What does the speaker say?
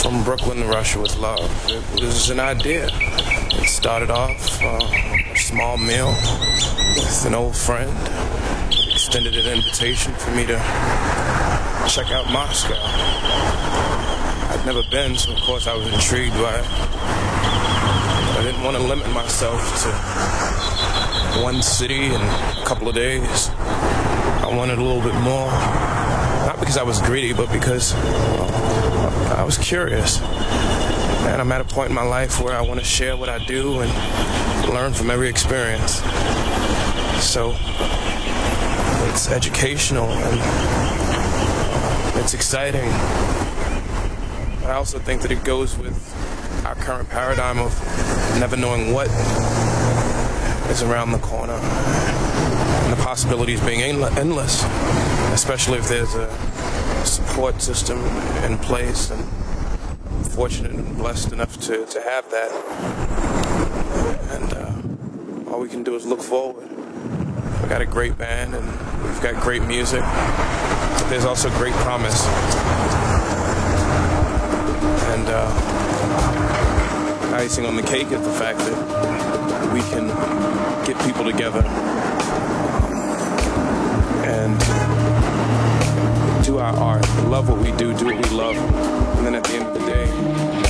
From Brooklyn to Russia with love. It was an idea. It started off a small meal with an old friend. Extended an invitation for me to check out Moscow. I'd never been, so of course I was intrigued by it. But I didn't want to limit myself to one city in a couple of days. I wanted a little bit more. Not because I was greedy, but because I was curious. And I'm at a point in my life where I want to share what I do and learn from every experience. So it's educational and it's exciting. I also think that it goes with our current paradigm of never knowing what is around the corner and the possibilities being endless, especially if there's a support system in place, and I'm fortunate and blessed enough to have that. And all we can do is look forward. We've got a great band and we've got great music, but there's also great promise. And icing on the cake is the fact that we can get people together and do our art, love what we do what we love, and then at the end of the day,